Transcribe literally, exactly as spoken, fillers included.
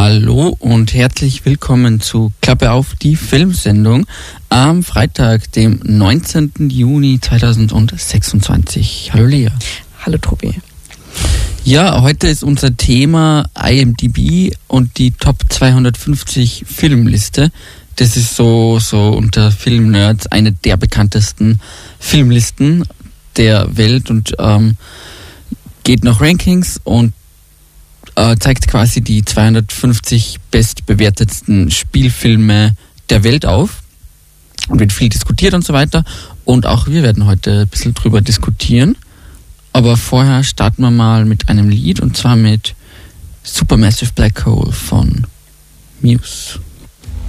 Hallo und herzlich willkommen zu Klappe auf, die Filmsendung am Freitag, dem neunzehnten Juni zweitausendsechsundzwanzig. Hallo Lea. Hallo Tobi. Ja, heute ist unser Thema I M D B und die Top zweihundertfünfzig Filmliste. Das ist so, so unter Filmnerds eine der bekanntesten Filmlisten der Welt und ähm, geht nach Rankings und äh, zeigt quasi die zweihundertfünfzig bestbewertetsten Spielfilme der Welt auf und wird viel diskutiert und so weiter. Und auch wir werden heute ein bisschen drüber diskutieren. Aber vorher starten wir mal mit einem Lied und zwar mit Supermassive Black Hole von Muse.